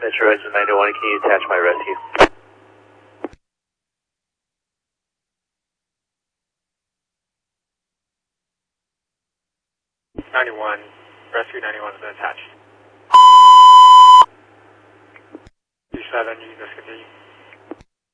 Metro Engine 901, can you attach my rescue? 91, rescue 91 has been attached. 27, you can discontinue.